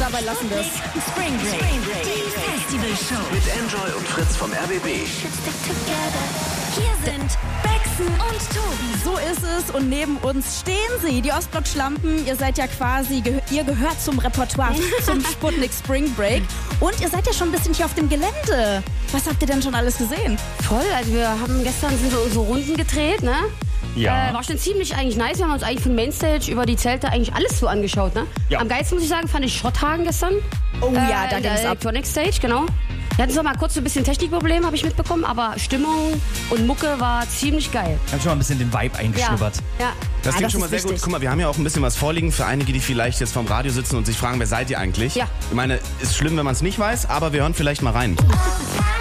dabei lassen wir es. Spring Break, die Festivalshow. Mit Enjoy und Fritz vom RBB. Hier sind Bexen und Tobi. So ist es und neben uns stehen sie, die Ostblock-Schlampen. Ihr seid ja quasi, ihr gehört zum Repertoire, zum Sputnik Spring Break. Und ihr seid ja schon ein bisschen hier auf dem Gelände. Was habt ihr denn schon alles gesehen? Voll, also wir haben gestern so Runden gedreht, ne? Ja. War schon ziemlich eigentlich nice. Wir haben uns eigentlich von Mainstage über die Zelte eigentlich alles so angeschaut, ne? Ja. Am geilsten muss ich sagen, fand ich Schrotthagen gestern. Oh ja, da in ging's der ab. Electronic Stage, genau. Wir hatten so mal kurz so ein bisschen Technikproblem, habe ich mitbekommen, aber Stimmung und Mucke war ziemlich geil. Ich habe schon mal ein bisschen den Vibe eingeschnuppert. Ja. Das klingt das schon mal ist sehr wichtig. gut. Guck mal, wir haben ja auch ein bisschen was vorliegen für einige, die vielleicht jetzt vorm Radio sitzen und sich fragen, wer seid ihr eigentlich? Ja. Ich meine, ist schlimm, wenn man es nicht weiß, aber wir hören vielleicht mal rein.